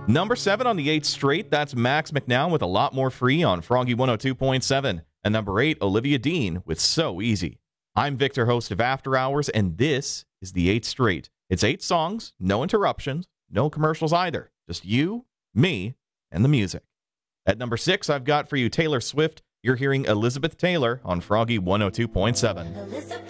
Number 7 on the 8th straight, that's Max McNown with A Lot More Free on Froggy 102.7. And number 8, Olivia Dean with So Easy. I'm Victor, host of After Hours, and this is the 8th straight. It's 8 songs, no interruptions, no commercials either. Just you, me, and the music. At number 6, I've got for you Taylor Swift. You're hearing Elizabeth Taylor on Froggy 102.7.